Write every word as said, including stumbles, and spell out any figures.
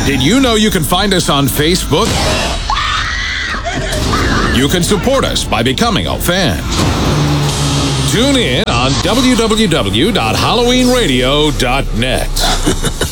Did you know you can find us on Facebook? You can support us by becoming a fan. Tune in on w w w dot halloween radio dot net.